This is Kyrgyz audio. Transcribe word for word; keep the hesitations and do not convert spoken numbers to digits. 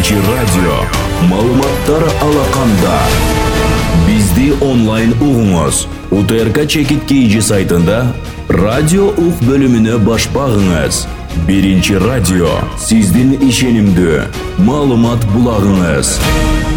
Биринчи радио. Маалыматтар алаканда. Бизди онлайн угуңуз. УТРК Чекит Кейджи сайтында радио ук бөлүмүнө баш багыңыз. Биринчи радио. Сиздин ишенимдүү маалымат булагыңыз.